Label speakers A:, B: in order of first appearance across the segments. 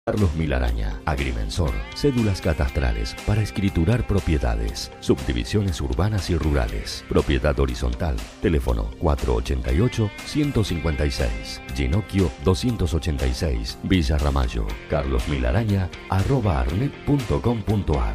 A: Carlos Milaraña, agrimensor, cédulas catastrales para escriturar propiedades, subdivisiones urbanas y rurales, propiedad horizontal, teléfono 488-156, Ginocchio 286, Villa Ramallo, carlosmilaraña@arnet.com.ar.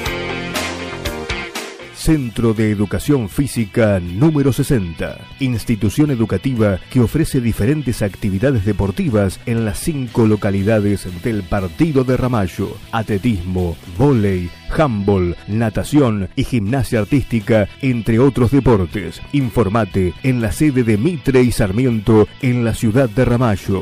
B: Centro de Educación Física número 60. Institución educativa que ofrece diferentes actividades deportivas en las 5 localidades del Partido de Ramallo. Atletismo, vóley, handball, natación y gimnasia artística, entre otros deportes. Informate en la sede de Mitre y Sarmiento en la ciudad de Ramallo.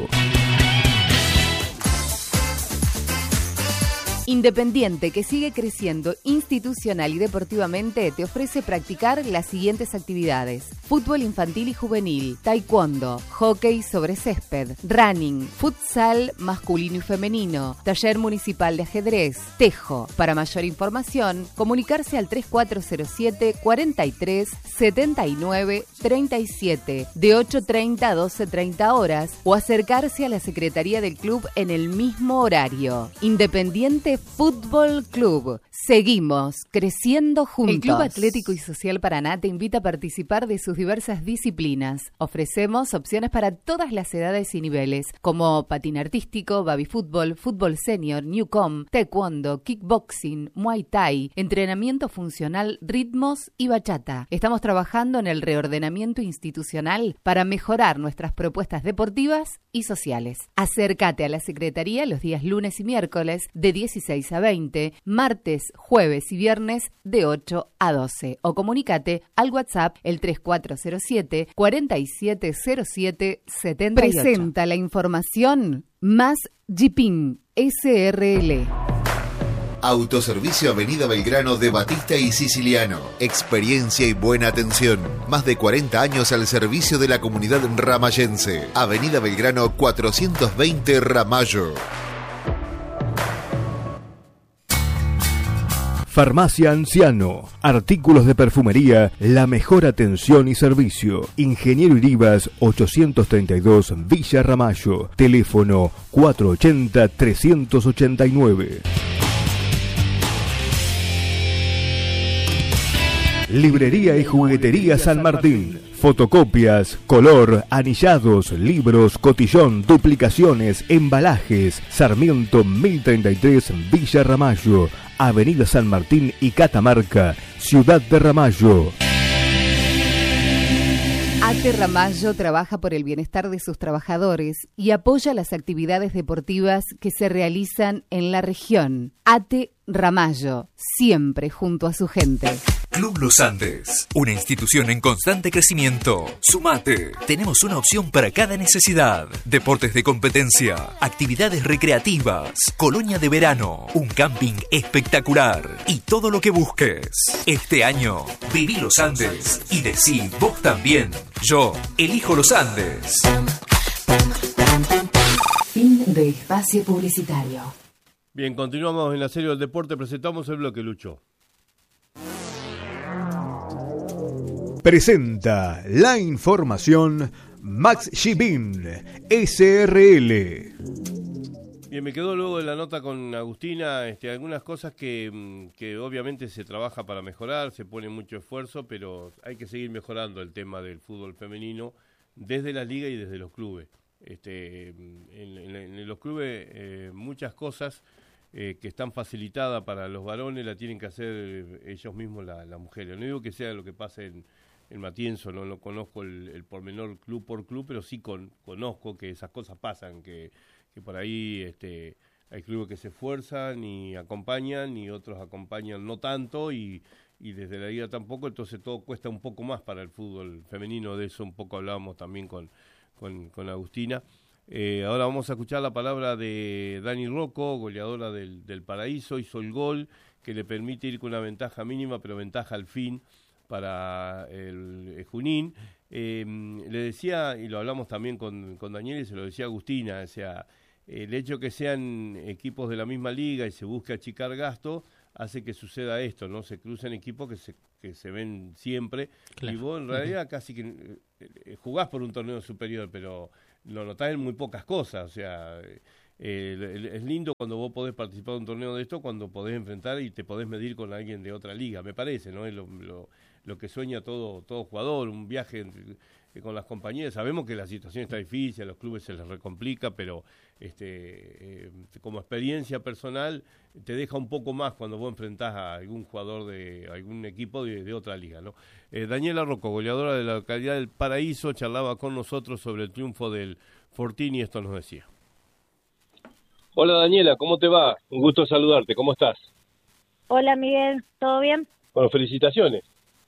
C: Independiente, que sigue creciendo institucional y deportivamente, te ofrece practicar las siguientes actividades: fútbol infantil y juvenil, taekwondo, hockey sobre césped, running, futsal masculino y femenino, taller municipal de ajedrez, tejo. Para mayor información, comunicarse al 3407 43 79 37 de 8:30 a 12:30 horas o acercarse a la secretaría del club en el mismo horario. Independiente Fútbol Club. Seguimos creciendo juntos. El Club Atlético y Social Paraná te invita a participar de sus diversas disciplinas. Ofrecemos opciones para todas las edades y niveles, como patín artístico, baby fútbol, fútbol senior, newcom, taekwondo, kickboxing, muay thai, entrenamiento funcional, ritmos y bachata. Estamos trabajando en el reordenamiento institucional para mejorar nuestras propuestas deportivas y sociales. Acércate a la Secretaría los días lunes y miércoles de 16 a 20, martes, jueves y viernes de 8 a 12 o comunícate al WhatsApp el 3407 4707 78. Presenta la información más Jipin SRL.
D: Autoservicio Avenida Belgrano de Batista y Siciliano. Experiencia y buena atención. Más de 40 años al servicio de la comunidad ramallense. Avenida Belgrano 420 Ramallo.
B: Farmacia Anciano, artículos de perfumería, la mejor atención y servicio. Ingeniero Iribas 832 Villa Ramallo, teléfono 480-389. Librería y Juguetería San Martín. Fotocopias, color, anillados, libros, cotillón, duplicaciones, embalajes. Sarmiento 1033 Villa Ramallo, Avenida San Martín y Catamarca, Ciudad de Ramallo.
C: ATE Ramallo trabaja por el bienestar de sus trabajadores y apoya las actividades deportivas que se realizan en la región. ATE Ramallo, siempre junto a su gente.
E: Club Los Andes, una institución en constante crecimiento. Sumate. Tenemos una opción para cada necesidad. Deportes de competencia, actividades recreativas, colonia de verano, un camping espectacular y todo lo que busques. Este año, viví Los Andes y decí vos también. Yo elijo Los Andes.
C: Fin de espacio publicitario.
F: Bien, continuamos en la serie del deporte. Presentamos el bloque, Lucho.
B: Presenta la información Max Shibin SRL.
F: Bien, me quedó luego de la nota con Agustina algunas cosas que obviamente se trabaja para mejorar, se pone mucho esfuerzo, pero hay que seguir mejorando el tema del fútbol femenino desde la liga y desde los clubes. En los clubes muchas cosas que están facilitadas para los varones la tienen que hacer ellos mismos las mujeres. No digo que sea lo que pase en Matienzo, no conozco el pormenor club por club, pero sí conozco que esas cosas pasan, que por ahí hay clubes que se esfuerzan y acompañan y otros acompañan no tanto y desde la liga tampoco, entonces todo cuesta un poco más para el fútbol femenino. De eso un poco hablábamos también con Agustina. Ahora vamos a escuchar la palabra de Dani Rocco, goleadora del Paraíso. Hizo el gol que le permite ir con una ventaja mínima, pero ventaja al fin para el Junín. Le decía, y lo hablamos también con Daniel y se lo decía Agustina, o sea, el hecho que sean equipos de la misma liga y se busque achicar gasto hace que suceda esto, ¿no? Se cruzan equipos que se ven siempre, claro. Y vos en realidad casi que jugás por un torneo superior, pero lo notás en muy pocas cosas, o sea, Es lindo cuando vos podés participar de un torneo de esto, cuando podés enfrentar y te podés medir con alguien de otra liga, me parece, ¿no? Es lo que sueña todo jugador, un viaje con las compañías. Sabemos que la situación está difícil, a los clubes se les recomplica, pero como experiencia personal te deja un poco más cuando vos enfrentás a algún jugador de algún equipo de otra liga, ¿no? Daniela Rocco, goleadora de la localidad del Paraíso, charlaba con nosotros sobre el triunfo del Fortín y esto nos decía.
G: Hola Daniela, ¿cómo te va? Un gusto saludarte, ¿cómo estás?
H: Hola Miguel, ¿todo bien?
G: Bueno, felicitaciones.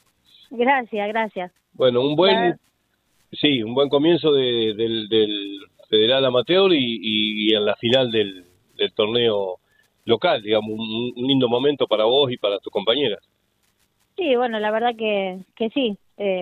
H: Gracias.
G: Bueno, un buen comienzo del Federal Amateur y en la final del torneo local, digamos, un lindo momento para vos y para tus compañeras.
H: Sí, bueno, la verdad que sí.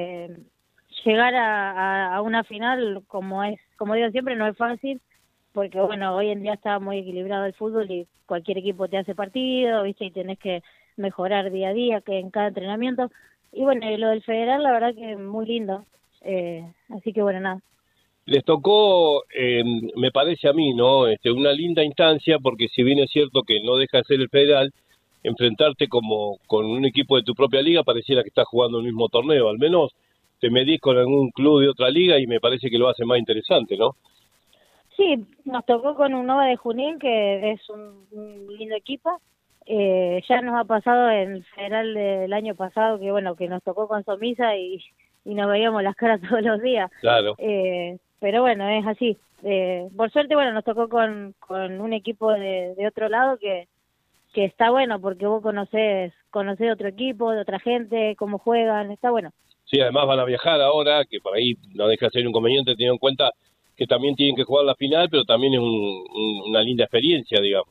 H: Llegar a una final, como digo siempre, no es fácil, porque bueno, hoy en día está muy equilibrado el fútbol y cualquier equipo te hace partido, ¿viste? Y tenés que mejorar día a día, que en cada entrenamiento. Y bueno, lo del Federal, la verdad que muy lindo. Así que bueno, nada.
G: Les tocó, me parece a mí, ¿no? Una linda instancia, porque si bien es cierto que no deja de ser el Federal, enfrentarte con un equipo de tu propia liga pareciera que estás jugando el mismo torneo. Al menos te medís con algún club de otra liga y me parece que lo hace más interesante, ¿no?
H: Sí, nos tocó con un Nova de Junín, que es un lindo equipo. Ya nos ha pasado en el Federal del año pasado, que bueno, que nos tocó con Somisa y nos veíamos las caras todos los días.
G: Claro.
H: Pero bueno, es así. Por suerte, bueno, nos tocó con un equipo de otro lado que está bueno, porque vos conocés otro equipo, de otra gente, cómo juegan, está bueno.
G: Sí, además van a viajar ahora, que por ahí no deja de ser un inconveniente, teniendo en cuenta que también tienen que jugar la final, pero también es una linda experiencia, digamos.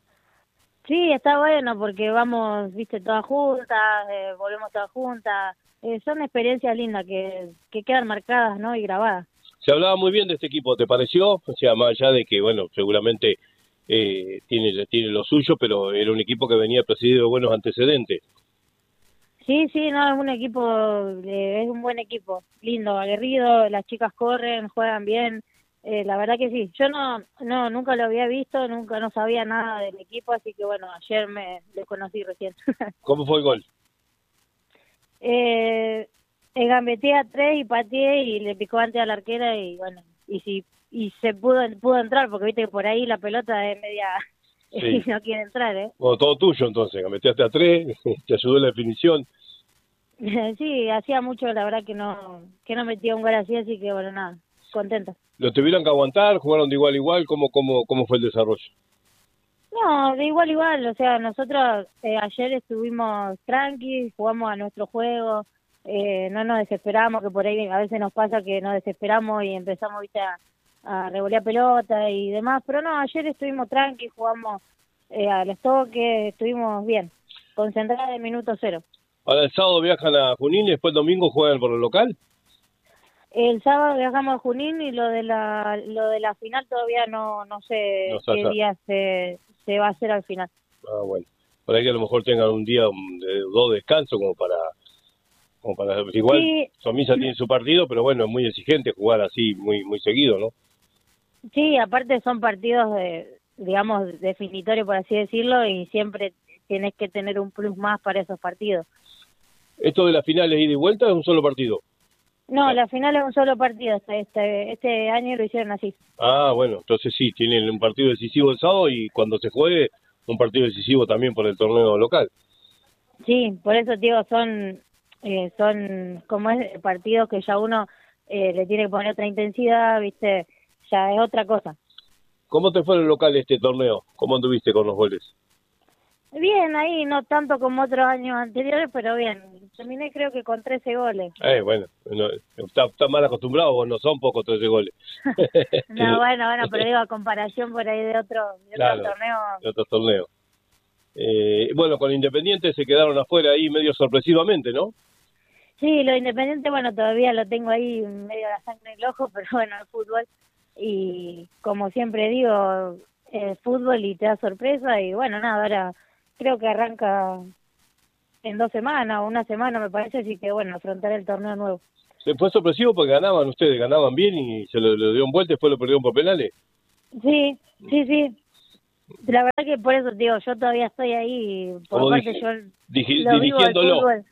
H: Sí, está bueno, porque vamos, viste, todas juntas, volvemos todas juntas. Son experiencias lindas que quedan marcadas, ¿no? Y grabadas.
G: Se hablaba muy bien de este equipo, ¿te pareció? O sea, más allá de que, bueno, seguramente tiene lo suyo, pero era un equipo que venía presidido de buenos antecedentes.
H: Sí, no, es un equipo, es un buen equipo, lindo, aguerrido, las chicas corren, juegan bien, la verdad que sí. Yo nunca lo había visto, no sabía nada del equipo, así que bueno, ayer le conocí recién.
G: ¿Cómo fue el gol?
H: Gambeteé a 3 y pateé y le picó antes a la arquera y bueno, y se pudo entrar, porque viste que por ahí la pelota es media...
G: Sí.
H: Y no quiere entrar, ¿eh?
G: Bueno, todo tuyo entonces, gambeteaste a 3, te ayudó en la definición.
H: Sí, hacía mucho, la verdad, que no metía un gol así que bueno, nada, contenta.
G: ¿Lo tuvieron que aguantar? ¿Jugaron de igual a igual? ¿Cómo fue el desarrollo?
H: No, de igual, o sea, nosotros ayer estuvimos tranquilos, jugamos a nuestro juego, no nos desesperamos, que por ahí a veces nos pasa que nos desesperamos y empezamos, viste, a revolear pelota y demás, pero no, ayer estuvimos tranquilos, jugamos a los toques, estuvimos bien, concentrados de minuto 0.
G: Ahora el sábado viajan a Junín y después el domingo juegan por el local.
H: El sábado viajamos a Junín y lo de la final todavía no sé qué día se va a hacer al final.
G: Ah, bueno. Por ahí que a lo mejor tengan un día de 2 descansos como para igual sí. Somisa tiene su partido, pero bueno, es muy exigente jugar así muy seguido, ¿no?
H: Sí, aparte son partidos digamos, definitorios, por así decirlo, y siempre tienes que tener un plus más para esos partidos.
G: ¿Esto de las finales ida y vuelta es un solo partido?
H: No, la final es un solo partido. Este año lo hicieron así.
G: Ah, bueno, entonces sí, tienen un partido decisivo el sábado y cuando se juegue un partido decisivo también por el torneo local.
H: Sí, por eso, digo, son como es partidos que ya uno le tiene que poner otra intensidad, ¿viste? Ya es otra cosa.
G: ¿Cómo te fue el local este torneo? ¿Cómo anduviste con los goles?
H: Bien, ahí no tanto como otros años anteriores, pero bien. Terminé creo que con 13 goles.
G: Bueno, está mal acostumbrado, vos no son pocos 13 goles.
H: No, bueno, pero digo, a comparación por ahí de otro torneo.
G: De otros torneos. Bueno, con Independiente se quedaron afuera ahí medio sorpresivamente, ¿no?
H: Sí, lo Independiente, bueno, todavía lo tengo ahí medio la sangre en el ojo, pero bueno, el fútbol. Y como siempre digo, el fútbol y te da sorpresa y bueno, nada, ahora creo que arranca en 2 semanas o 1 semana me parece, así que bueno, afrontar el torneo nuevo.
G: ¿Se fue sorpresivo porque ganaban ustedes, ganaban bien y se lo dieron vuelta y después lo perdieron por penales?
H: Sí. La verdad que por eso, digo, yo todavía estoy ahí, por parte yo lo vivo el fútbol.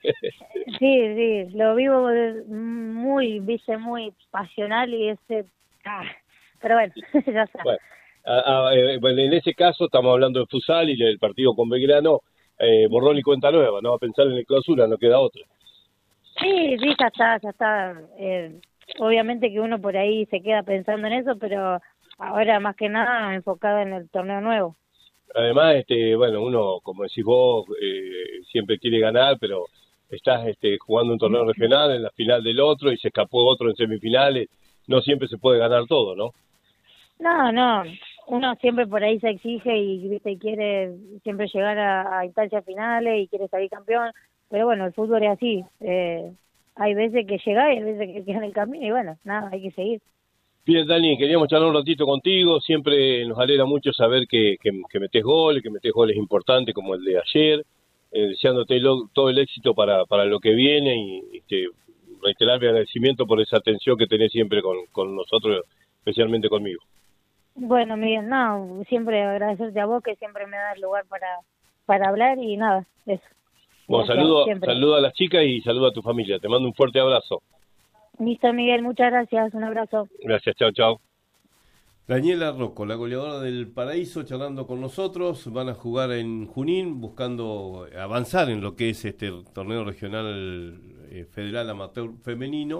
H: Sí, lo vivo muy pasional y pero bueno, ya está.
G: Bueno, en ese caso estamos hablando de futsal y del partido con Belgrano, borrón y cuenta nueva, no va a pensar en el clausura, no queda otra.
H: Sí, ya está. Obviamente que uno por ahí se queda pensando en eso, pero ahora más que nada enfocado en el torneo nuevo.
G: Además, bueno, uno, como decís vos, siempre quiere ganar, pero estás jugando un torneo regional en la final del otro y se escapó otro en semifinales. No siempre se puede ganar todo, ¿no?
H: No, uno siempre por ahí se exige y quiere siempre llegar a instancias finales y quiere salir campeón, pero bueno, el fútbol es así. Hay veces que llega y hay veces que queda en el camino y bueno, nada, hay que seguir.
G: Bien, Dani, queríamos charlar un ratito contigo. Siempre nos alegra mucho saber que metés goles importantes como el de ayer. Deseándote todo el éxito para lo que viene y reiterar mi agradecimiento por esa atención que tenés siempre con nosotros, especialmente conmigo.
H: Bueno, Miguel, no, siempre agradecerte a vos que siempre me das lugar para hablar y nada, eso.
G: Bueno, saludo a las chicas y saludo a tu familia. Te mando un fuerte abrazo.
H: Listo, Miguel, muchas gracias, un abrazo.
G: Gracias, chao.
F: Daniela Rocco, la goleadora del Paraíso, charlando con nosotros. Van a jugar en Junín, buscando avanzar en lo que es este torneo regional federal amateur femenino.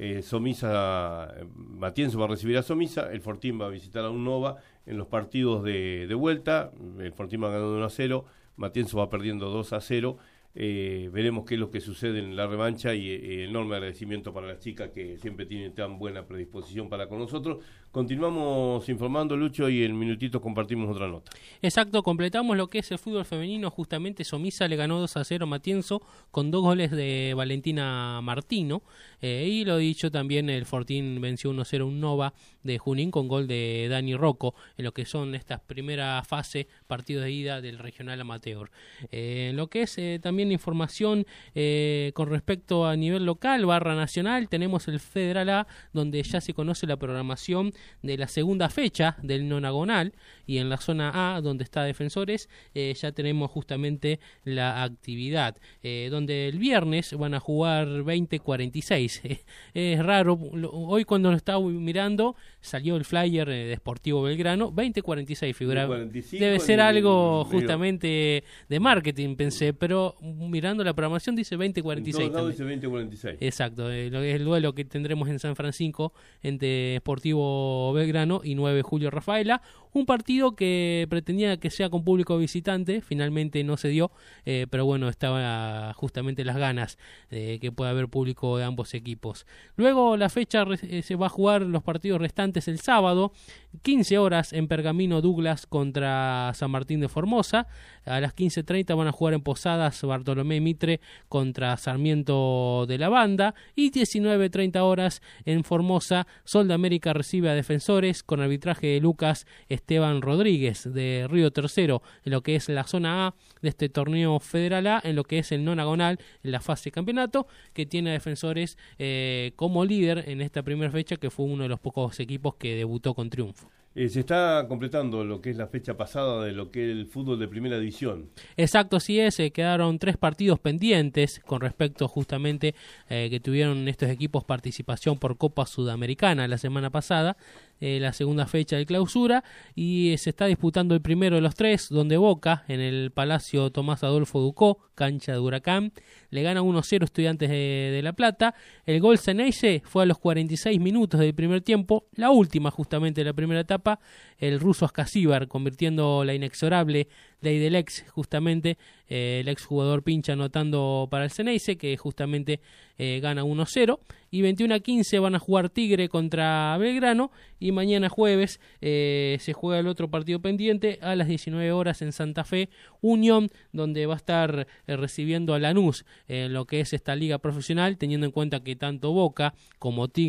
F: Matienzo va a recibir a Somisa, el Fortín va a visitar a Unova en los partidos de vuelta. El Fortín va ganando 1-0, Matienzo va perdiendo 2-0. Veremos qué es lo que sucede en la revancha y enorme agradecimiento para las chicas que siempre tienen tan buena predisposición para con nosotros. Continuamos informando, Lucho, y en minutitos compartimos otra nota.
I: Exacto, completamos lo que es el fútbol femenino. Justamente Somisa le ganó 2-0 a Matienzo con 2 goles de Valentina Martino, y lo dicho también, el Fortín venció 1-0 un Nova de Junín con gol de Dani Rocco en lo que son estas primera fase, partidos de ida del regional amateur. En lo que es también información con respecto a nivel local / nacional, tenemos el Federal A, donde ya se conoce la programación de la segunda fecha del nonagonal, y en la zona A, donde está Defensores, ya tenemos justamente la actividad, donde el viernes van a jugar 20:46. Es raro, hoy cuando lo estaba mirando salió el flyer de Sportivo Belgrano, 20:46 figura. Debe ser algo justamente de marketing, pensé, pero mirando la programación dice 20:46.
F: En todos lados dice 20:46.
I: Exacto, el duelo que tendremos en San Francisco entre Sportivo Belgrano y 9 Julio Rafaela, un partido que pretendía que sea con público visitante, finalmente no se dio, pero bueno, estaba justamente las ganas de que pueda haber público de ambos equipos. Luego la fecha se va a jugar los partidos restantes el sábado, 15 horas en Pergamino Douglas contra San Martín de Formosa, a las 15:30 van a jugar en Posadas Bartolomé Mitre contra Sarmiento de la Banda, y 19:30 horas en Formosa Sol de América recibe a Defensores con arbitraje de Lucas Esteban Rodríguez de Río Tercero, en lo que es la zona A de este torneo Federal A, en lo que es el nonagonal en la fase de campeonato, que tiene a Defensores como líder en esta primera fecha, que fue uno de los pocos equipos que debutó con triunfo.
F: Se está completando lo que es la fecha pasada de lo que es el fútbol de primera división.
I: Exacto, así es, quedaron 3 partidos pendientes con respecto justamente que tuvieron estos equipos participación por Copa Sudamericana la semana pasada, la segunda fecha de clausura, y se está disputando el primero de los 3, donde Boca, en el Palacio Tomás Adolfo Ducó, cancha de Huracán, le gana 1-0 Estudiantes de La Plata. El gol Ceneice fue a los 46 minutos del primer tiempo, la última justamente de la primera etapa, el ruso Ascasíbar convirtiendo la inexorable ley del ex, justamente el ex jugador Pincha anotando para el Ceneice, que justamente gana 1-0, y 21:15 van a jugar Tigre contra Belgrano, y mañana jueves se juega el otro partido pendiente a las 19 horas en Santa Fe, Unión, donde va a estar recibiendo a Lanús en lo que es esta liga profesional, teniendo en cuenta que tanto Boca como Tigre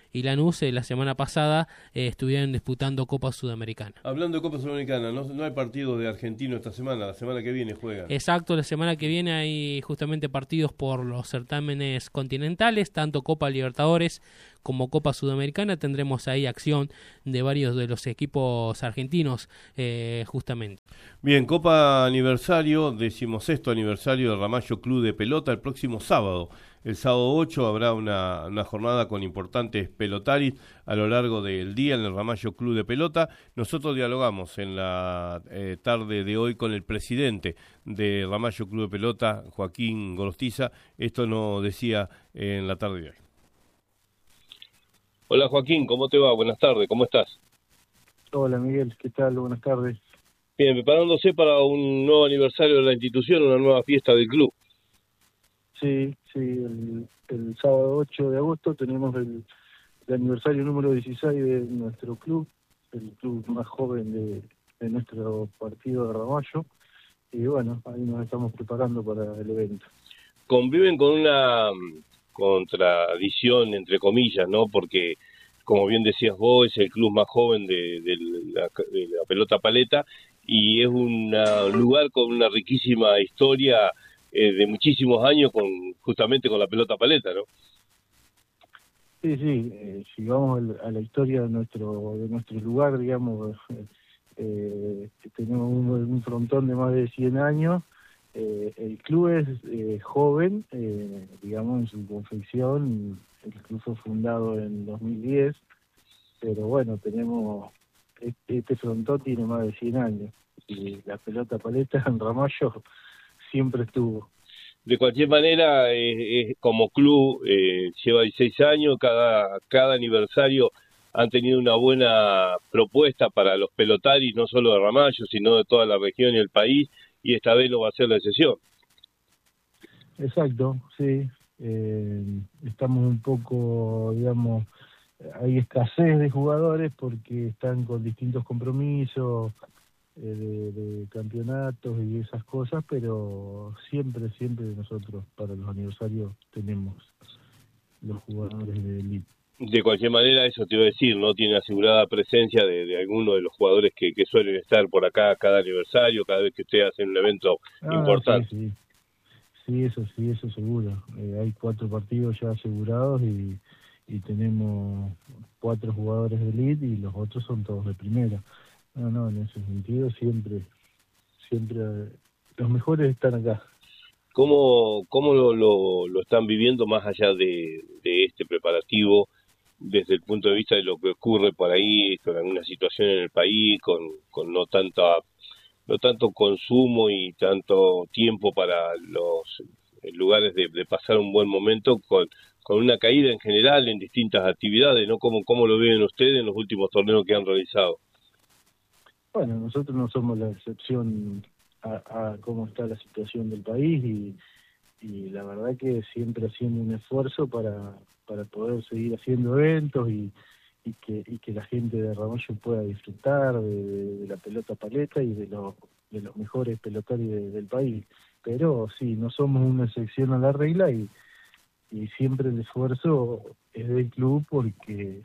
I: y Lanús la semana pasada estuvieron disputando Copa Sudamericana.
F: Hablando de Copa Sudamericana, no hay partidos de argentino esta semana, la semana que viene juegan.
I: Exacto, la semana que viene hay justamente partidos por los certámenes continentales, tanto Copa Libertadores como Copa Sudamericana. Tendremos ahí acción de varios de los equipos argentinos justamente.
F: Bien, Copa Aniversario, 16º aniversario del Ramallo Club de Pelota el próximo sábado. El sábado 8 habrá una jornada con importantes pelotaris a lo largo del día en el Ramallo Club de Pelota. Nosotros dialogamos en la tarde de hoy con el presidente de Ramallo Club de Pelota, Joaquín Gorostiza. Esto nos decía en la tarde de hoy.
G: Hola Joaquín, ¿cómo te va? Buenas tardes, ¿cómo estás?
J: Hola Miguel, ¿qué tal? Buenas tardes.
G: Bien, preparándose para un nuevo aniversario de la institución, una nueva fiesta del club.
J: Sí, el sábado 8 de agosto tenemos el aniversario número 16 de nuestro club, el club más joven de nuestro partido de Ramallo, y bueno, ahí nos estamos preparando para el evento.
G: Conviven con una contradicción, entre comillas, ¿no? Porque, como bien decías vos, es el club más joven de la pelota paleta y es un lugar con una riquísima historia de muchísimos años justamente con la pelota paleta, ¿no?
J: Sí, si vamos a la historia de nuestro lugar, digamos, tenemos un frontón de más de 100 años. El club es joven, digamos, en su confección. El club fue fundado en 2010, pero bueno, tenemos este frontón tiene más de 100 años y la pelota paleta en Ramallo siempre estuvo.
G: De cualquier manera, como club lleva 16 años, cada aniversario han tenido una buena propuesta para los pelotaris, no solo de Ramallo, sino de toda la región y el país, y esta vez no va a ser la excepción.
J: Exacto, sí. Estamos un poco, digamos, hay escasez de jugadores porque están con distintos compromisos de campeonatos y esas cosas, pero siempre nosotros para los aniversarios tenemos los jugadores de elite.
G: De cualquier manera, eso te iba a decir, ¿no? Tiene asegurada presencia de algunos de los jugadores que suelen estar por acá cada aniversario, cada vez que ustedes hacen un evento importante.
J: Sí, eso seguro. Hay 4 partidos ya asegurados y tenemos 4 jugadores de elite y los otros son todos de primera. No, en ese sentido siempre los mejores están acá.
G: ¿Cómo lo están viviendo más allá de este preparativo desde el punto de vista de lo que ocurre por ahí, con alguna situación en el país, con no tanto consumo y tanto tiempo para los lugares de pasar un buen momento, con una caída en general en distintas actividades, ¿no? ¿Cómo lo ven ustedes en los últimos torneos que han realizado?
J: Bueno, nosotros no somos la excepción a cómo está la situación del país y la verdad que siempre haciendo un esfuerzo para poder seguir haciendo eventos y que la gente de Ramallo pueda disfrutar de la pelota paleta y de los mejores pelotarios del país. Pero sí, no somos una excepción a la regla y siempre el esfuerzo es del club porque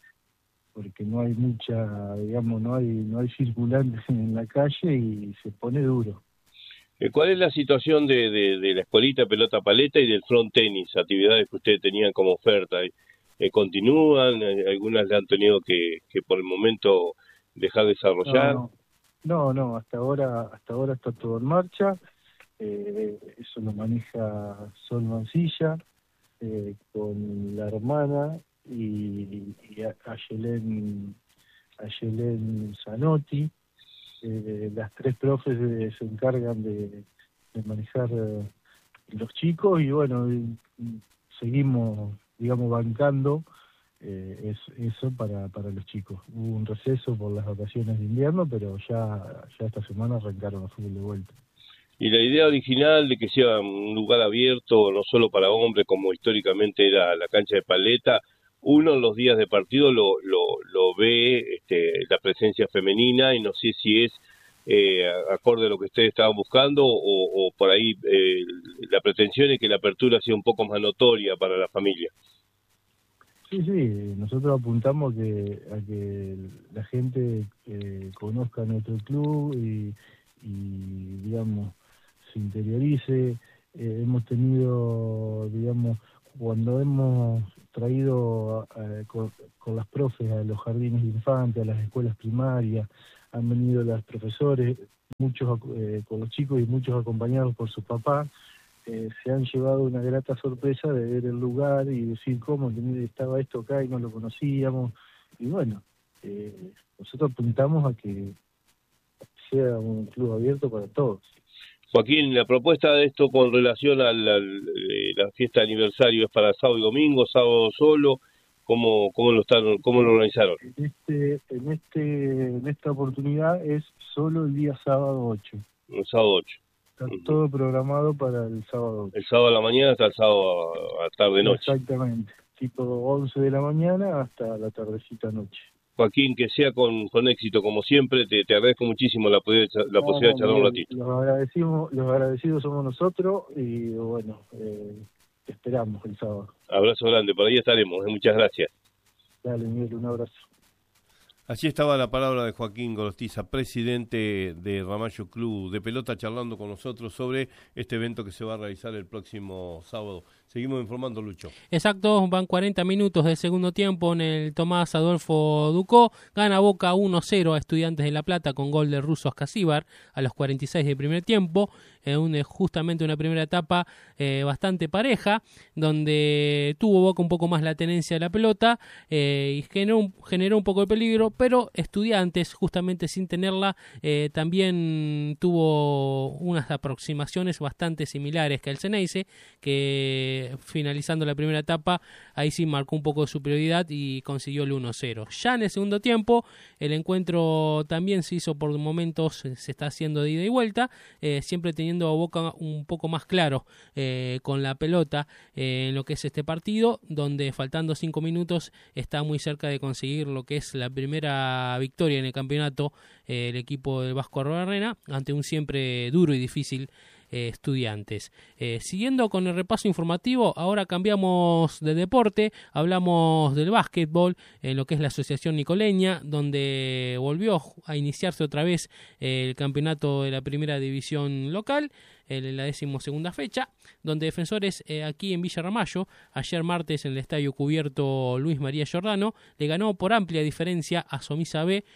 J: no hay mucha, digamos, no hay circulantes en la calle y se pone duro.
G: ¿Cuál es la situación de la escuelita pelota paleta y del front tenis, actividades que ustedes tenían como oferta? ¿Continúan? ¿Algunas le han tenido que por el momento dejar desarrollar?
J: No, hasta ahora está todo en marcha. Eso lo maneja Sol Mancilla con la hermana y Ayelén Zanotti. Las 3 profes se encargan de manejar los chicos y bueno, seguimos, digamos, bancando eso para los chicos. Hubo un receso por las vacaciones de invierno, pero ya esta semana arrancaron a fútbol de vuelta.
G: Y la idea original de que sea un lugar abierto, no solo para hombres, como históricamente era la cancha de paleta, uno en los días de partido lo ve la presencia femenina y no sé si es acorde a lo que ustedes estaban buscando o por ahí la pretensión es que la apertura sea un poco más notoria para la familia.
J: Sí, nosotros apuntamos a que la gente conozca nuestro club y digamos, se interiorice. Hemos tenido, digamos, cuando hemos traído con las profes a los jardines de infantes, a las escuelas primarias, han venido los profesores, muchos con los chicos y muchos acompañados por sus papás. Se han llevado una grata sorpresa de ver el lugar y decir cómo estaba esto acá y no lo conocíamos. Y bueno, nosotros apuntamos a que sea un club abierto para todos.
G: Joaquín, la propuesta de esto con relación a la fiesta de aniversario es para sábado y domingo, sábado solo, ¿cómo lo organizaron?
J: En esta oportunidad es solo el día sábado 8.
G: El sábado 8.
J: Está todo programado para el sábado 8.
G: El sábado a la mañana hasta el sábado a tarde-noche.
J: Exactamente, tipo 11 de la mañana hasta la tardecita noche.
G: Joaquín, que sea con éxito como siempre, te agradezco muchísimo la posibilidad de charlar un ratito.
J: Los agradecidos somos nosotros y bueno, esperamos el sábado.
G: Abrazo grande, por ahí estaremos, muchas gracias.
J: Dale, Miguel, un abrazo.
F: Allí estaba la palabra de Joaquín Gorostiza, presidente de Ramallo Club de Pelota, charlando con nosotros sobre este evento que se va a realizar el próximo sábado. Seguimos informando, Lucho.
I: Exacto, van 40 minutos del segundo tiempo en el Tomás Adolfo Ducó. Gana Boca 1-0 a Estudiantes de La Plata con gol de Russo Ascasíbar a los 46 del primer tiempo. Justamente una primera etapa bastante pareja, donde tuvo Boca un poco más la tenencia de la pelota y generó un poco de peligro, pero Estudiantes, justamente sin tenerla, también tuvo unas aproximaciones bastante similares que el Ceneice, que finalizando la primera etapa, ahí sí marcó un poco de superioridad y consiguió el 1-0. Ya en el segundo tiempo, el encuentro también se hizo por momentos, se está haciendo de ida y vuelta, siempre teniendo a Boca un poco más claro con la pelota en lo que es este partido, donde faltando 5 minutos está muy cerca de conseguir lo que es la primera victoria en el campeonato, el equipo del Vasco Arrobarrena, ante un siempre duro y difícil Estudiantes. Siguiendo con el repaso informativo, ahora cambiamos de deporte, hablamos del básquetbol en lo que es la Asociación Nicoleña, donde volvió a iniciarse otra vez el campeonato de la primera división local, en la 12ª fecha, donde Defensores aquí en Villa Ramallo, ayer martes en el Estadio Cubierto Luis María Giordano, le ganó por amplia diferencia a Somisa B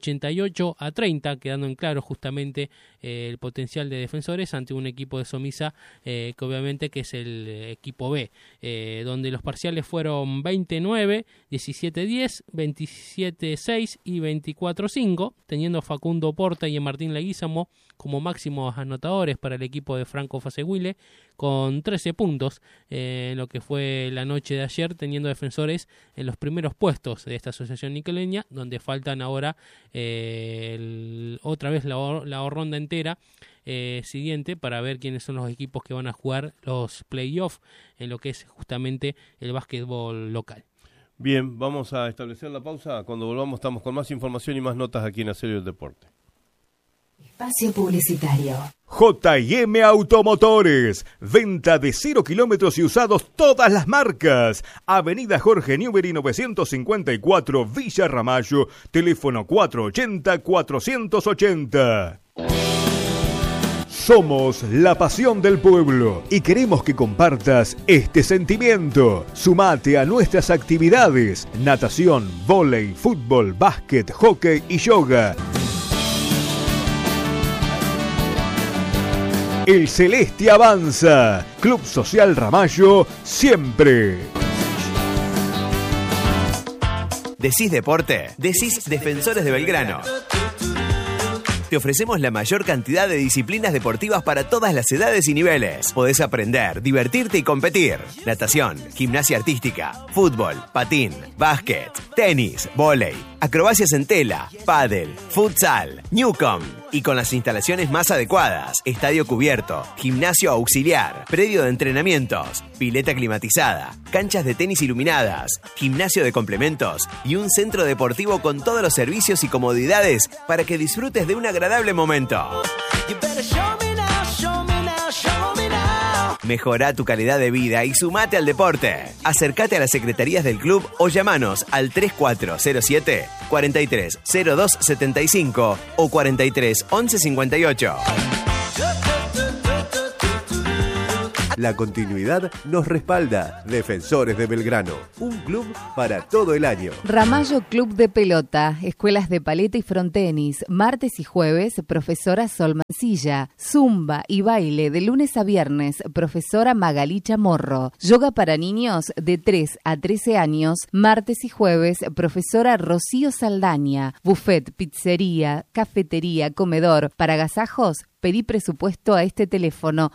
I: 88-30, quedando en claro justamente el potencial de Defensores ante un equipo de Somisa que obviamente que es el equipo B, donde los parciales fueron 29, 17-10, 27-6 y 24-5, teniendo a Facundo Porta y a Martín Leguízamo como máximos anotadores para el equipo de Franco Faseguile, con 13 puntos en lo que fue la noche de ayer, teniendo Defensores en los primeros puestos de esta asociación nicoleña, donde faltan ahora otra vez la ronda entera siguiente para ver quiénes son los equipos que van a jugar los playoffs en lo que es justamente el básquetbol local.
F: Bien, vamos a establecer la pausa. Cuando volvamos estamos con más información y más notas aquí en Acero del Deporte.
C: Espacio publicitario.
B: J&M Automotores, venta de 0 kilómetros y usados todas las marcas. Avenida Jorge Newbery 954, Villa Ramallo, teléfono 480-480. Somos la pasión del pueblo y queremos que compartas este sentimiento. Sumate a nuestras actividades: natación, vóley, fútbol, básquet, hockey y yoga. El Celeste avanza. Club Social Ramallo, siempre.
K: Decís deporte, decís Defensores de Belgrano. Te ofrecemos la mayor cantidad de disciplinas deportivas para todas las edades y niveles. Podés aprender, divertirte y competir. Natación, gimnasia artística, fútbol, patín, básquet, tenis, vóley, acrobacias en tela, pádel, futsal, Newcom. Y con las instalaciones más adecuadas: estadio cubierto, gimnasio auxiliar, predio de entrenamientos, pileta climatizada, canchas de tenis iluminadas, gimnasio de complementos y un centro deportivo con todos los servicios y comodidades para que disfrutes de un agradable momento. Mejorá tu calidad de vida y sumate al deporte. Acércate a las secretarías del club o llamanos al 3407 43 02 75 o 43 11 58.
B: La continuidad nos respalda. Defensores de Belgrano, un club para todo el año.
C: Ramallo Club de Pelota, escuelas de paleta y frontenis, martes y jueves, profesora Sol Mancilla, zumba y baile de lunes a viernes, profesora Magalí Chamorro, yoga para niños de 3 a 13 años, martes y jueves, profesora Rocío Saldaña, buffet, pizzería, cafetería, comedor, para agasajos. Pedí presupuesto a este teléfono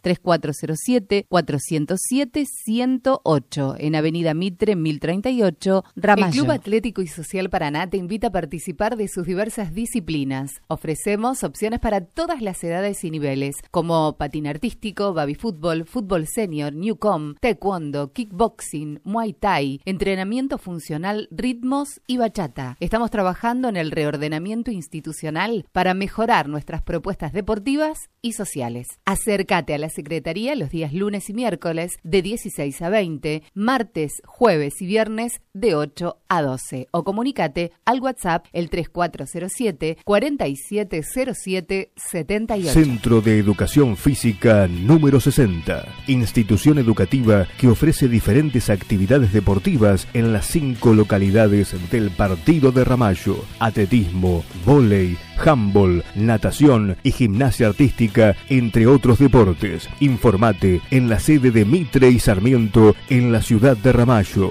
C: 3407-407-108 en Avenida Mitre 1038, Ramallo. El Club Atlético y Social Paraná te invita a participar de sus diversas disciplinas. Ofrecemos opciones para todas las edades y niveles, como patín artístico, baby fútbol, fútbol senior, newcom, taekwondo, kickboxing, muay thai, entrenamiento funcional, ritmos y bachata. Estamos trabajando en el reordenamiento institucional para mejorar nuestras propuestas deportivas y sociales. Acércate a la Secretaría los días lunes y miércoles de 16 a 20, martes, jueves y viernes de 8 a 12 o comunícate al WhatsApp el 3407 4707 78.
B: Centro de Educación Física número 60. Institución educativa que ofrece diferentes actividades deportivas en las 5 localidades del Partido de Ramallo: atletismo, vóley, handball, natación y gimnasia artística, entre otros deportes. Informate en la sede de Mitre y Sarmiento en la ciudad de Ramallo.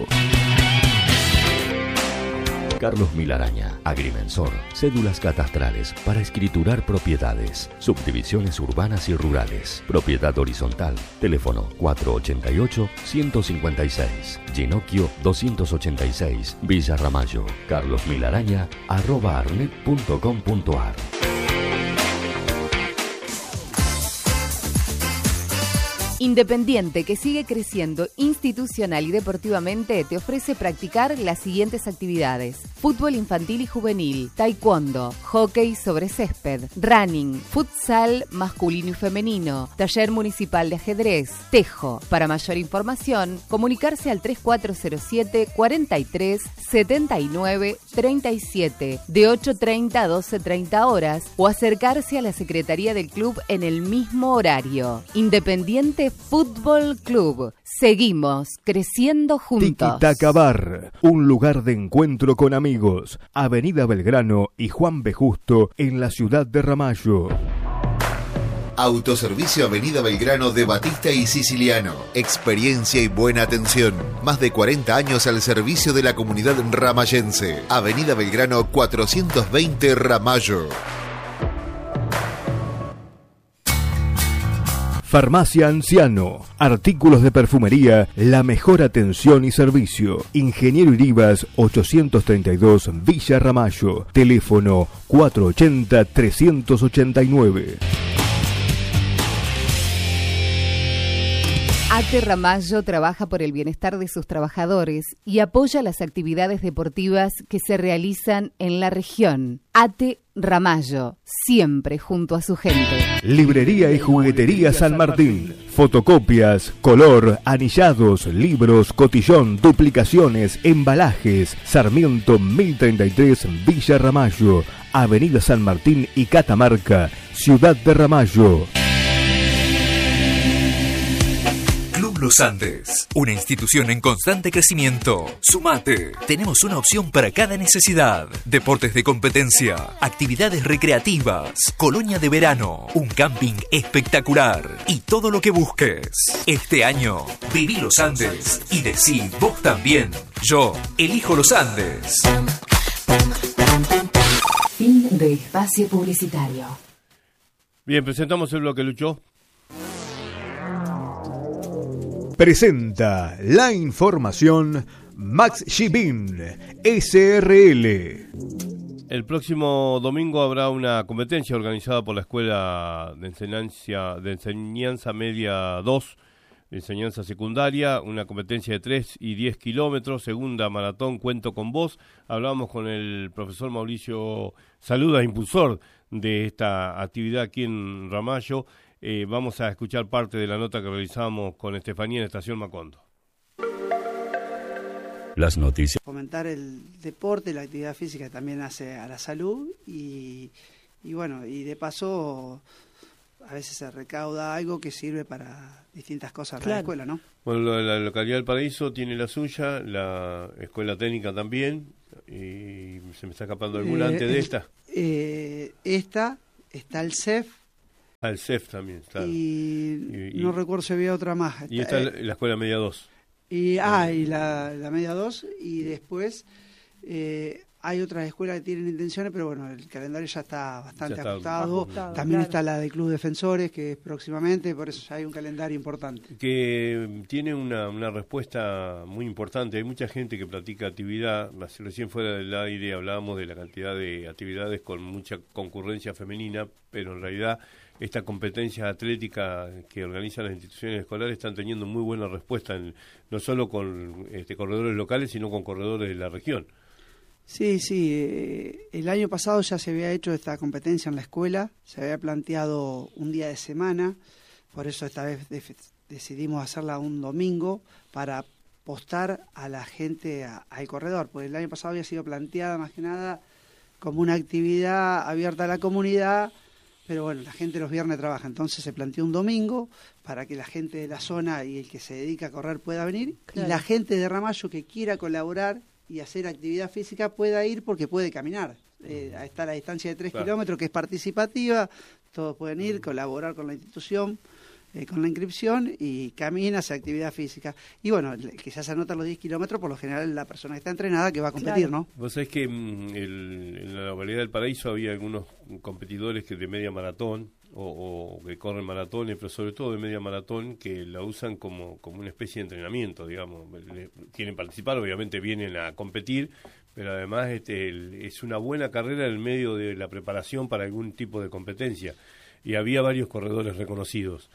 A: Carlos Milaraña, agrimensor, cédulas catastrales para escriturar propiedades, subdivisiones urbanas y rurales, propiedad horizontal, teléfono 488-156, Ginocchio 286, Villa Ramallo, carlosmilaraña@arnet.com.ar.
C: Independiente, que sigue creciendo institucional y deportivamente, te ofrece practicar las siguientes actividades: fútbol infantil y juvenil, taekwondo, hockey sobre césped, running, futsal masculino y femenino, taller municipal de ajedrez, tejo. Para mayor información, comunicarse al 3407 43 79 37 de 8:30 a 12:30 horas o acercarse a la secretaría del club en el mismo horario. Independiente Fútbol Club. Seguimos creciendo juntos.
B: Tiki Taka Bar, un lugar de encuentro con amigos. Avenida Belgrano y Juan B. Justo en la ciudad de Ramallo.
D: Autoservicio Avenida Belgrano de Batista y Siciliano. Experiencia y buena atención. Más de 40 años al servicio de la comunidad ramallense. Avenida Belgrano 420 Ramallo.
B: Farmacia Anciano, artículos de perfumería, la mejor atención y servicio. Ingeniero Iribas 832 Villa Ramallo, teléfono 480-389.
C: ATE Ramallo trabaja por el bienestar de sus trabajadores y apoya las actividades deportivas que se realizan en la región. ATE Ramallo, siempre junto a su gente.
B: Librería y juguetería San Martín. Fotocopias, color, anillados, libros, cotillón, duplicaciones, embalajes. Sarmiento 1033 Villa Ramallo, Avenida San Martín y Catamarca, Ciudad de Ramallo.
E: Los Andes, una institución en constante crecimiento. Sumate. Tenemos una opción para cada necesidad. Deportes de competencia, actividades recreativas, colonia de verano, un camping espectacular y todo lo que busques. Este año, viví Los Andes y decí vos también. Yo elijo Los Andes.
C: Fin de espacio publicitario.
F: Bien, presentamos el bloque, Lucho.
B: Presenta la información Max Shipping SRL.
F: El próximo domingo habrá una competencia organizada por la Escuela de Enseñanza Media 2, de enseñanza secundaria, una competencia de 3 y 10 kilómetros, segunda maratón Cuento con Vos. Hablamos con el profesor Mauricio Saluda, impulsor de esta actividad aquí en Ramallo. Vamos a escuchar parte de la nota que realizamos con Estefanía en Estación Macondo.
A: Las noticias.
L: Fomentar el deporte, la actividad física que también hace a la salud y bueno, y de paso a veces se recauda algo que sirve para distintas cosas en la escuela, ¿no? Bueno,
F: la localidad del Paraíso tiene la suya, la escuela técnica también, y se me está escapando alguna antes de esta.
L: Esta, está el CEF.
F: El CEF también, claro.
L: Y no recuerdo si había otra más.
F: Y está la escuela media 2.
L: Y la media 2, y después hay otras escuelas que tienen intenciones, pero bueno, el calendario ya está bastante ajustado. También está la de Club Defensores, que es próximamente, por eso ya hay un calendario importante.
F: Que tiene una respuesta muy importante. Hay mucha gente que practica actividad. Recién fuera del aire hablábamos de la cantidad de actividades con mucha concurrencia femenina, pero en realidad esta competencia atlética que organizan las instituciones escolares están teniendo muy buena respuesta, no solo con corredores locales, sino con corredores de la región.
L: Sí, el año pasado ya se había hecho esta competencia en la escuela, se había planteado un día de semana, por eso esta vez decidimos hacerla un domingo para apostar a la gente al corredor, porque el año pasado había sido planteada más que nada como una actividad abierta a la comunidad, pero bueno, la gente los viernes trabaja, entonces se planteó un domingo para que la gente de la zona y el que se dedica a correr pueda venir, y la gente de Ramallo que quiera colaborar y hacer actividad física pueda ir porque puede caminar. Está a la distancia de 3 kilómetros, que es participativa, todos pueden ir, colaborar con la institución, con la inscripción, y camina, hace actividad física. Y bueno, que ya se anotan los 10 kilómetros, por lo general la persona que está entrenada que va a competir, ¿no?
F: Vos sabés que en la localidad del Paraíso había algunos competidores que de media maratón, o que corren maratones, pero sobre todo de media maratón, que la usan como una especie de entrenamiento, digamos. Quieren participar, obviamente vienen a competir, pero además es una buena carrera en el medio de la preparación para algún tipo de competencia. Y había varios corredores reconocidos.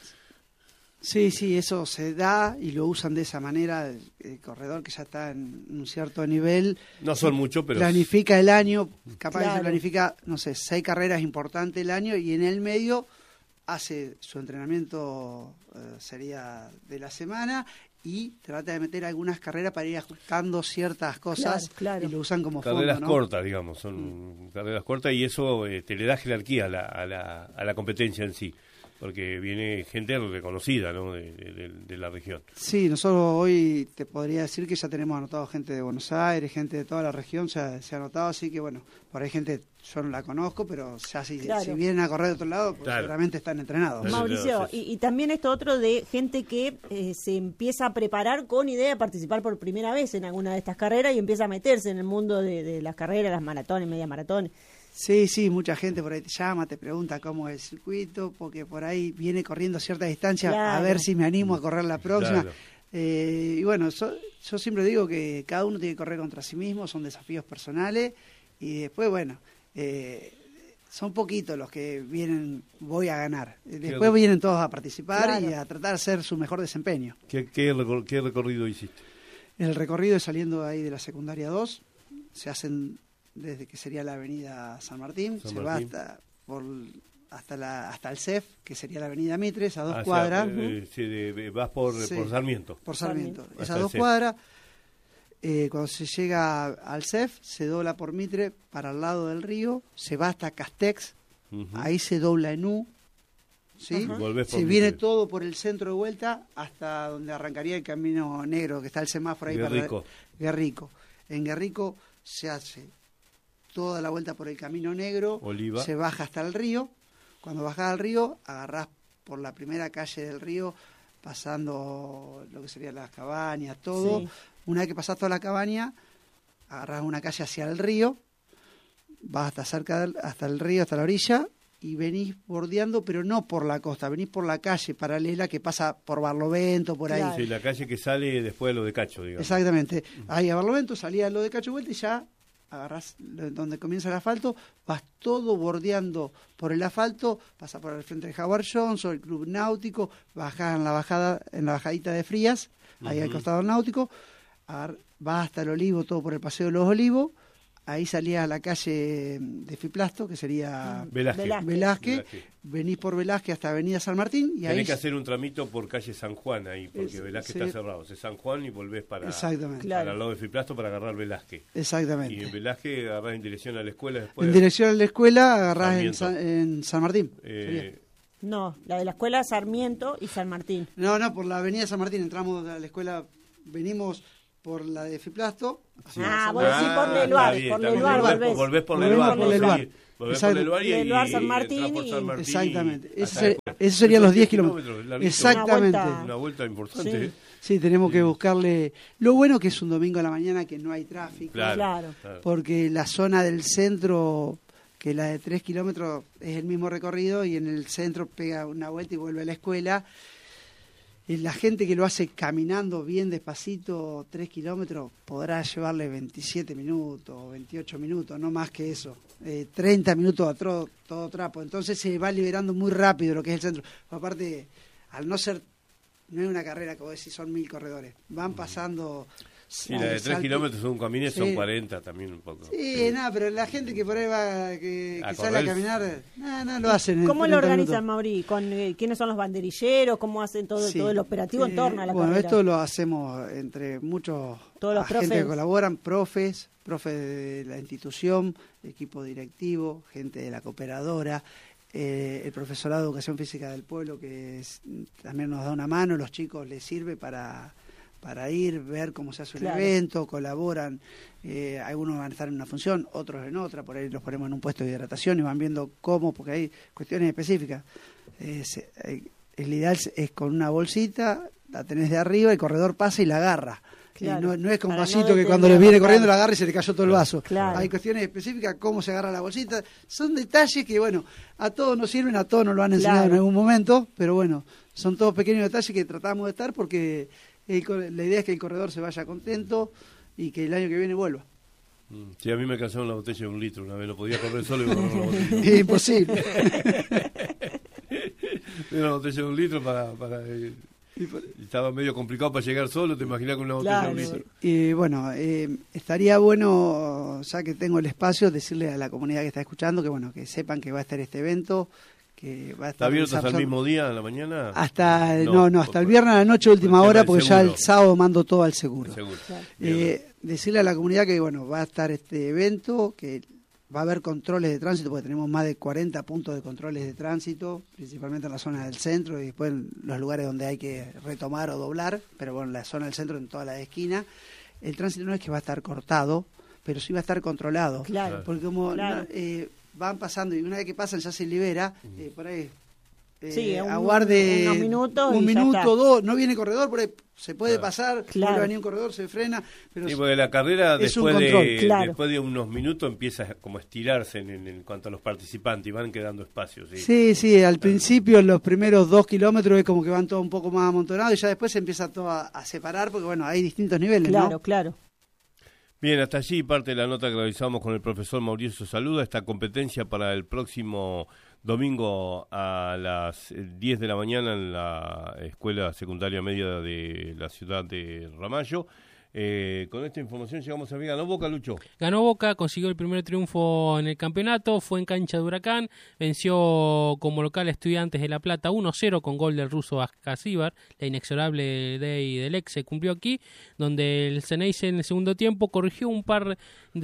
L: Sí, eso se da y lo usan de esa manera. El corredor que ya está en un cierto nivel,
F: no son muchos, pero
L: planifica el año, capaz que se planifica, 6 carreras importantes el año, y en el medio hace su entrenamiento, sería de la semana, y trata de meter algunas carreras para ir ajustando ciertas cosas, y lo usan como
F: carreras
L: fondo, ¿no?
F: cortas, digamos, son carreras cortas, y eso le da jerarquía a la competencia en sí, porque viene gente reconocida, ¿no?, de la región. Sí, nosotros hoy te podría decir que ya tenemos anotado gente de Buenos Aires, gente de toda la región, se ha anotado, así que bueno, por ahí gente yo no la conozco, pero ya si vienen a correr de otro lado, pues seguramente están entrenados.
M: Mauricio, y también esto otro de gente que se empieza a preparar con idea de participar por primera vez en alguna de estas carreras y empieza a meterse en el mundo de las carreras, las maratones, media maratones.
L: Sí, mucha gente por ahí te llama, te pregunta cómo es el circuito, porque por ahí viene corriendo cierta distancia, a ver si me animo a correr la próxima. Y bueno, yo siempre digo que cada uno tiene que correr contra sí mismo, son desafíos personales, y después, bueno, son poquitos los que vienen, voy a ganar. Después vienen todos a participar y a tratar de hacer su mejor desempeño.
F: ¿Qué recorrido hiciste?
L: El recorrido es saliendo ahí de la secundaria 2, se hacen desde que sería la avenida San Martín, va hasta el CEF, que sería la avenida Mitre, esas 2 cuadras.
F: Vas por Sarmiento.
L: Por Sarmiento. Esas 2 cuadras, cuando se llega al CEF, se dobla por Mitre para el lado del río, se va hasta Castex, ahí se dobla en U, ¿sí? Se viene todo por el centro de vuelta hasta donde arrancaría el Camino Negro, que está el semáforo ahí para Guerrico. En Guerrico se hace toda la vuelta por el Camino Negro,
F: Oliva.
L: Se baja hasta el río. Cuando bajás al río, agarrás por la primera calle del río, pasando lo que serían las cabañas, todo. Sí. Una vez que pasás toda la cabaña, agarrás una calle hacia el río, vas hasta el río, hasta la orilla, y venís bordeando, pero no por la costa, venís por la calle paralela que pasa por Barlovento, por ahí.
F: Sí, la calle que sale después de lo de Cacho, digamos.
L: Exactamente. Ahí a Barlovento, salía lo de Cacho vuelta y ya agarrás donde comienza el asfalto, vas todo bordeando por el asfalto, pasás por el frente del Howard Jones o el Club Náutico, bajás en la bajadita de Frías, ahí al costado del Náutico, vas hasta el Olivo, todo por el Paseo de los Olivos, ahí salías a la calle de Fiplasto, que sería Velázquez. Venís por Velázquez hasta Avenida San Martín. Y
F: tenés
L: ahí
F: que hacer un tramito por calle San Juan ahí, porque Velázquez está cerrado. Es San Juan y volvés para al lado de Fiplasto para agarrar Velázquez.
L: Exactamente.
F: Y en Velázquez agarrás en dirección a la escuela después.
L: En dirección a la escuela agarrás en San Martín.
M: No, la de la escuela Sarmiento y San Martín.
L: No, por la Avenida San Martín entramos a la escuela, venimos por la de Fiplasto.
M: Vos decís por Leluar,
F: volvés por Leluar.
L: Volvés por
F: Leluar y
M: San Martín.
L: Exactamente. Esos serían los 10 kilómetros. Exactamente.
F: Una vuelta importante.
L: Sí, tenemos que buscarle. Lo bueno que es un domingo a la mañana que no hay tráfico.
M: Claro.
L: Porque la zona del centro, que la de 3 kilómetros es el mismo recorrido, y en el centro pega una vuelta y vuelve a la escuela. Y la gente que lo hace caminando bien despacito 3 kilómetros podrá llevarle 27 minutos, 28 minutos, no más que eso. 30 minutos a todo trapo. Entonces se va liberando muy rápido lo que es el centro. Aparte, al no es una carrera, como decís, son 1000 corredores. Van pasando.
F: Y la de 3 kilómetros un camino son 40 también un poco.
L: Sí, pero la gente que por ahí va, que sale a caminar, no lo hacen.
M: ¿Cómo lo organizan, Mauri? ¿Quiénes son los banderilleros? ¿Cómo hacen todo el operativo en torno a la carrera?
L: Bueno, esto lo hacemos entre muchos agentes que colaboran, profes de la institución, equipo directivo, gente de la cooperadora, el profesorado de Educación Física del pueblo, que también nos da una mano, los chicos les sirve para ir, ver cómo se hace un evento, colaboran, algunos van a estar en una función, otros en otra, por ahí los ponemos en un puesto de hidratación y van viendo cómo, porque hay cuestiones específicas. El ideal es con una bolsita, la tenés de arriba, el corredor pasa y la agarra. No es con vasito que cuando le viene corriendo la agarra y se le cayó todo el vaso. Hay cuestiones específicas, cómo se agarra la bolsita. Son detalles que, bueno, a todos nos sirven, a todos nos lo han enseñado en algún momento, pero bueno, son todos pequeños detalles que tratamos de estar porque la idea es que el corredor se vaya contento y que el año que viene vuelva.
F: Sí, a mí me alcanzaron una botella de 1 litro una vez, lo podía correr solo y me correr una botella.
L: Imposible.
F: Una botella de 1 litro estaba medio complicado para llegar solo, te imaginas con una botella de 1 litro.
L: Y bueno, estaría bueno, ya que tengo el espacio, decirle a la comunidad que está escuchando que sepan que va a estar este evento. Que va a estar.
F: ¿Está abierto hasta el mismo día, en la mañana?
L: Hasta el viernes a la noche, última hora, porque ya el sábado mando todo al seguro. Decirle a la comunidad que va a estar este evento, que va a haber controles de tránsito, porque tenemos más de 40 puntos de controles de tránsito, principalmente en la zona del centro y después en los lugares donde hay que retomar o doblar, pero bueno, en la zona del centro, en toda la esquina. El tránsito no es que va a estar cortado, pero sí va a estar controlado. Porque como van pasando y una vez que pasan ya se libera, por ahí aguarde
M: unos minutos,
L: un minuto, 2, no viene corredor, por ahí se puede pasar, vuelve a venir un corredor, se frena. Pero
F: sí, porque la carrera después de unos minutos empieza como a estirarse en cuanto a los participantes y van quedando espacios.
L: Sí, al principio los primeros 2 kilómetros es como que van todos un poco más amontonados y ya después se empieza todo a separar porque hay distintos niveles,
M: Claro.
F: Bien, hasta allí parte de la nota que realizamos con el profesor Mauricio Saluda. Esta competencia para el próximo domingo a las 10 de la mañana en la Escuela Secundaria Media de la ciudad de Ramallo. Con esta información llegamos a mí. ¿Ganó Boca, Lucho?
I: Ganó Boca, consiguió el primer triunfo en el campeonato, fue en cancha de Huracán, venció como local a Estudiantes de La Plata 1-0 con gol del ruso Ascasíbar. La inexorable Day del ex se cumplió aquí, donde el Ceneice en el segundo tiempo corrigió un par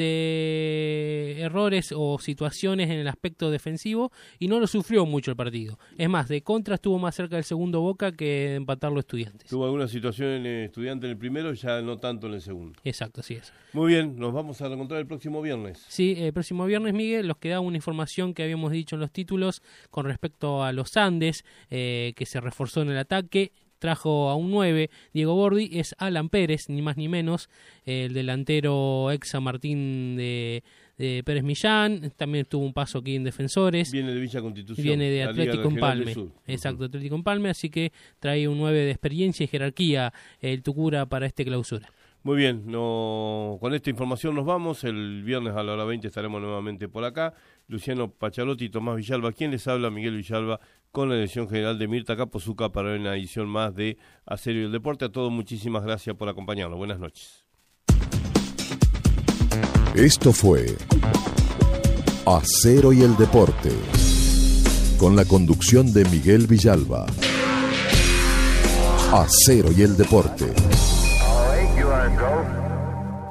I: de errores o situaciones en el aspecto defensivo y no lo sufrió mucho el partido. Es más, de contra estuvo más cerca del segundo Boca que de empatarlo Estudiantes.
F: Tuvo alguna situación en Estudiantes en el primero, ya no tanto en el segundo.
I: Exacto, así es.
F: Muy bien, nos vamos a reencontrar el próximo viernes.
I: Sí, el próximo viernes, Miguel, los queda una información que habíamos dicho en los títulos con respecto a los Andes, que se reforzó en el ataque. Trajo a un 9, Diego Bordi, es Alan Pérez, ni más ni menos, el delantero ex San Martín de Pérez Millán, también tuvo un paso aquí en Defensores.
F: Viene de Villa Constitución.
I: Viene de Atlético Empalme. Exacto, Atlético Empalme, así que trae un 9 de experiencia y jerarquía el Tucura para este clausura.
F: Muy bien, con esta información nos vamos. El viernes a la hora 20 estaremos nuevamente por acá. Luciano Pachalotti y Tomás Villalba. ¿Quién les habla? Miguel Villalba, con la dirección general de Mirta Capozuca para una edición más de Acero y el Deporte. A todos muchísimas gracias por acompañarnos. Buenas noches.
N: Esto fue Acero y el Deporte, con la conducción de Miguel Villalba. Acero y el Deporte.
O: All right, you are go.